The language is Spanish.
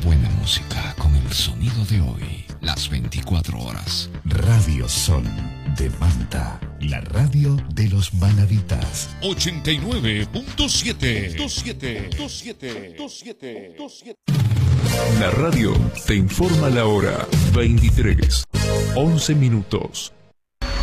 buena música con el sonido de hoy, las 24 horas. Radio Sol de Manta, la radio de los manavitas. 89.7. La radio te informa la hora. 23:11.